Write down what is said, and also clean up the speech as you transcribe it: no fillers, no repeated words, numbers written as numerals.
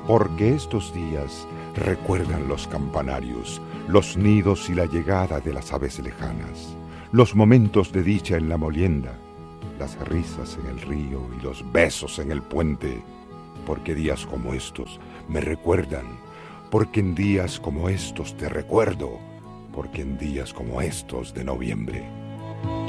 porque estos días recuerdan los campanarios, los nidos y la llegada de las aves lejanas, los momentos de dicha en la molienda, las risas en el río y los besos en el puente, porque días como estos me recuerdan, porque en días como estos te recuerdo, porque en días como estos de noviembre